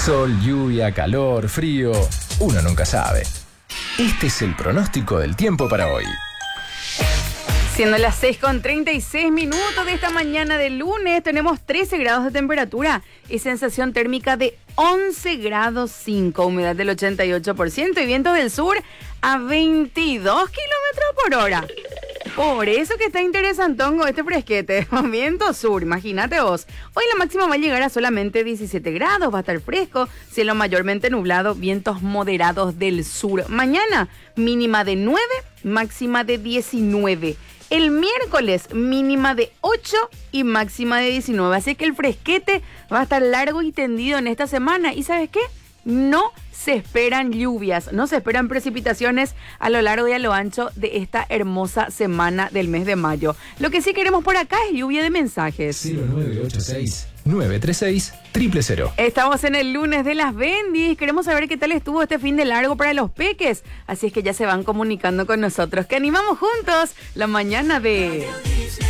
Sol, lluvia, calor, frío, uno nunca sabe. Este es el pronóstico del tiempo para hoy. Siendo las 6:36 de esta mañana de lunes, tenemos 13 grados de temperatura y sensación térmica de 11 grados 5, humedad del 88% y vientos del sur a 22 kilómetros por hora. Por eso que está interesantongo este fresquete. Viento sur, imagínate vos. Hoy la máxima va a llegar a solamente 17 grados, va a estar fresco, cielo mayormente nublado, vientos moderados del sur. Mañana, mínima de 9, máxima de 19. El miércoles, mínima de 8 y máxima de 19. Así que el fresquete va a estar largo y tendido en esta semana. ¿Y sabes qué? No se esperan lluvias, no se esperan precipitaciones a lo largo y a lo ancho de esta hermosa semana del mes de mayo. Lo que sí queremos por acá es lluvia de mensajes. 0986-936-000. Estamos en el lunes de las Bendis. Queremos saber qué tal estuvo este fin de largo para los peques. Así es que ya se van comunicando con nosotros. Que animamos juntos la mañana de...